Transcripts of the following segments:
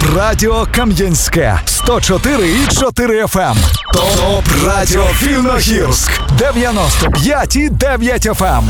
ТОП Радіо Кам'янське 104,4 FM. ТОП Радіо Вільногірськ 95,9 FM.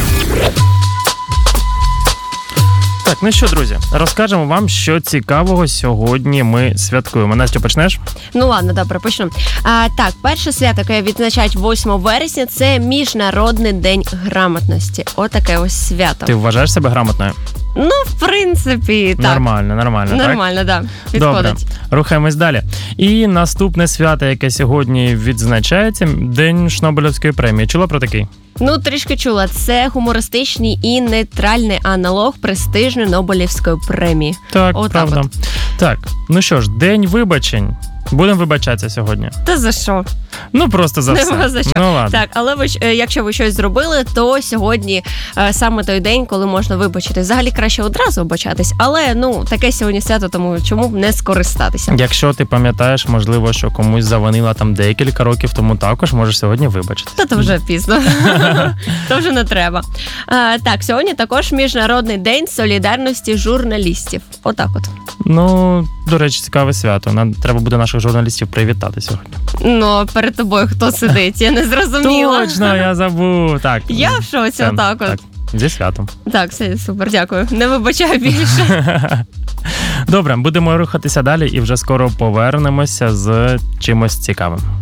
Так, ну що, друзі, розкажемо вам, що цікавого сьогодні ми святкуємо. Настя, почнеш? Ну ладно, добре, почну. Так, перше свято, яке відзначають 8 вересня, це Міжнародний день грамотності. Отаке ось свято. Ти вважаєш себе грамотною? Ну, в принципі, так. Нормально, так? Нормально, так. Підходить. Добре, рухаємось далі. І наступне свято, яке сьогодні відзначається, День Шнобелівської премії. Чула про такий? Ну, трішки чула. Це гумористичний і нейтральний аналог престижної Нобелівської премії. Так, отак правда. Так, ну що ж, День вибачень. Будемо вибачатися сьогодні. Та за що? Ну, просто за все. Нема за що. Ну, ладно. Так, але якщо ви щось зробили, то сьогодні саме той день, коли можна вибачити. Взагалі краще одразу вибачатись, але, таке сьогодні свято, тому чому б не скористатися? Якщо ти пам'ятаєш, можливо, що комусь завинила там декілька років тому, також можеш сьогодні вибачити. Та то вже пізно. То вже не треба. Так, сьогодні також Міжнародний день солідарності журналістів. Отак от. Ну, до речі, цікаве свято. Нам треба буде наших журналістів привітати сьогодні. Ну, перед тобою хто сидить? Я не зрозуміла. Точно, я забув. Так. Я в шоці, отак от. Так, зі святом. Так, все, супер, дякую. Не вибачаю більше. Добре, будемо рухатися далі і вже скоро повернемося з чимось цікавим.